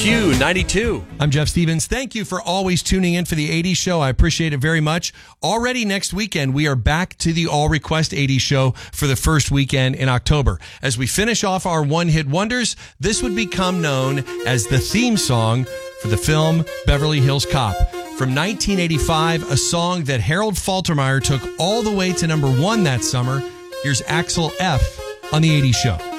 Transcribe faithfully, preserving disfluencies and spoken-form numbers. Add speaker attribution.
Speaker 1: Q ninety-two.
Speaker 2: I'm Jeff Stevens. Thank you for always tuning in for the eighties show. I appreciate it very much. Already next weekend, we are back to the All Request eighties show for the first weekend in October. As we finish off our one-hit wonders, this would become known as the theme song for the film Beverly Hills Cop. From nineteen eighty-five, a song that Harold Faltermeyer took all the way to number one that summer. Here's Axel F. on the eighties show.